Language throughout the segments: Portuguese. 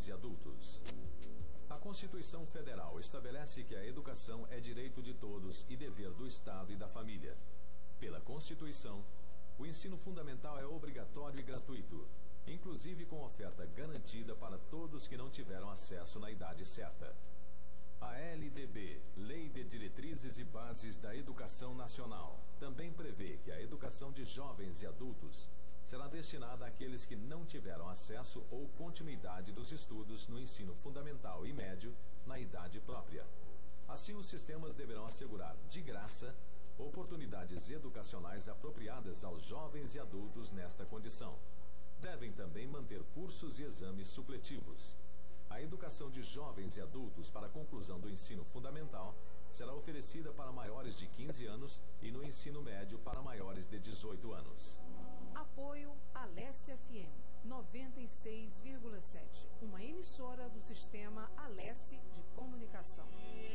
jovens e adultos. A Constituição Federal estabelece que a educação é direito de todos e dever do Estado e da família. Pela Constituição, o ensino fundamental é obrigatório e gratuito, inclusive com oferta garantida para todos que não tiveram acesso na idade certa. A LDB, Lei de Diretrizes e Bases da Educação Nacional, também prevê que a educação de jovens e adultos será destinada àqueles que não tiveram acesso ou continuidade dos estudos no ensino fundamental e médio na idade própria. Assim, os sistemas deverão assegurar, de graça, oportunidades educacionais apropriadas aos jovens e adultos nesta condição. Devem também manter cursos e exames supletivos. A educação de jovens e adultos para a conclusão do ensino fundamental será oferecida para maiores de 15 anos e no ensino médio para maiores de 18 anos. Apoio Alesse FM 96,7, uma emissora do sistema Alesse de Comunicação.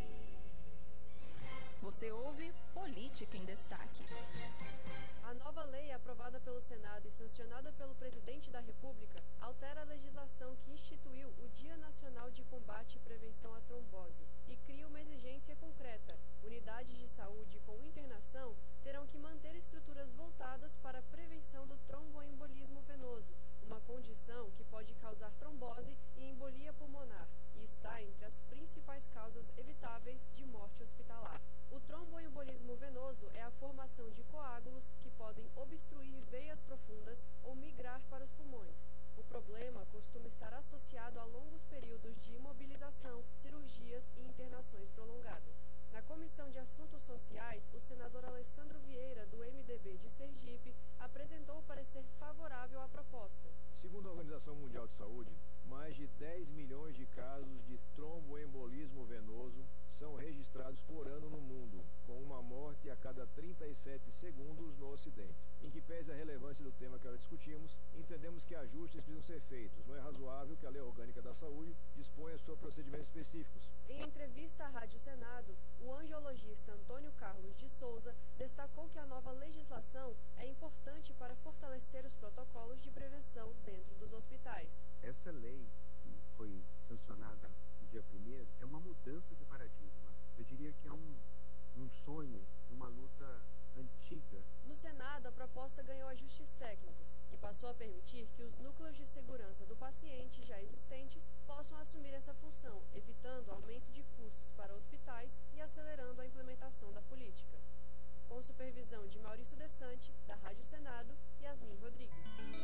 Você ouve Política em Destaque. A nova lei aprovada pelo Senado e sancionada pelo Presidente da República altera a legislação que instituiu o Dia Nacional de Combate e Prevenção à Trombose e cria uma exigência concreta. Unidades de saúde com internação terão que manter estruturas voltadas para a prevenção do tromboembolismo venoso, uma condição que pode causar trombose e embolia pulmonar e está entre as principais causas evitáveis de morte hospitalar. O tromboembolismo venoso é a formação de coágulos que podem obstruir veias profundas ou migrar para os pulmões. O problema costuma estar associado a longos períodos de imobilização, cirurgias e internações prolongadas. Na Comissão de Assuntos Sociais, o senador Alessandro Vieira, do MDB de Sergipe, apresentou o parecer favorável à proposta. Segundo a Organização Mundial de Saúde, mais de 10 milhões de casos de tromboembolismo venoso são registrados por ano no mundo, com uma morte a cada 37 segundos no Ocidente. Em que pese a relevância do tema que agora discutimos, entendemos que ajustes precisam ser feitos. Não é razoável que a Lei Orgânica da Saúde disponha sobre procedimentos específicos. Em entrevista à Rádio Senado, o angiologista Antônio Carlos de Souza destacou que a nova legislação é importante para fortalecer os protocolos de prevenção dentro dos hospitais. Essa lei que foi sancionada no dia 1º é uma mudança de paradigma. Eu diria que é um sonho, uma luta antiga. No Senado, a proposta ganhou ajustes técnicos e passou a permitir que os núcleos de segurança do paciente já existentes possam assumir essa função, evitando aumento de custos para hospitais e acelerando a implementação da política. Com supervisão de Maurício Desante, da Rádio Senado, Yasmin Rodrigues.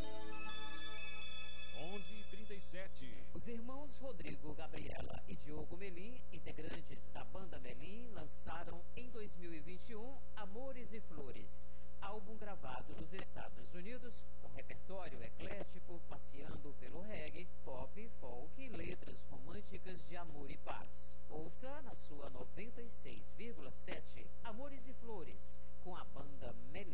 11h37. Os irmãos Rodrigo, Gabriela e Diogo Melim, integrantes da banda Melim, lançaram em 2021 Amores e Flores, álbum gravado nos Estados Unidos, com repertório eclético, passeando pelo reggae, pop, folk e letras românticas de amor e paz. Ouça na sua 96,7